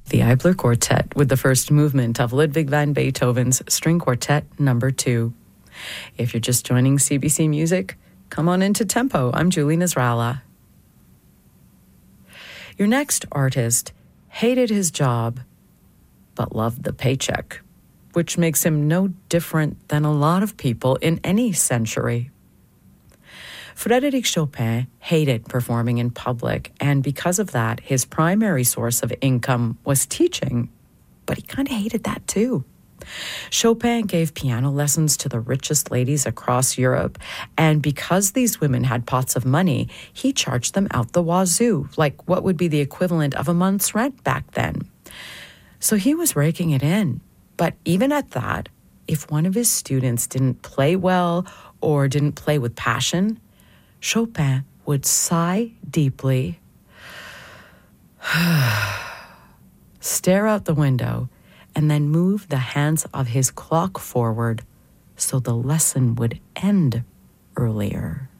The Eibler Quartet with the first movement of Ludwig van Beethoven's String Quartet No. 2. If you're just joining CBC Music, come on into Tempo. I'm Julie Nasrallah. Your next artist hated his job, but loved the paycheck, which makes him no different than a lot of people in any century. Frédéric Chopin hated performing in public, and because of that, his primary source of income was teaching, but he kind of hated that too. Chopin gave piano lessons to the richest ladies across Europe, and because these women had pots of money, he charged them out the wazoo, like what would be the equivalent of a month's rent back then. So he was raking it in. But even at that, if one of his students didn't play well or didn't play with passion, Chopin would sigh deeply, stare out the window, and then move the hands of his clock forward so the lesson would end earlier.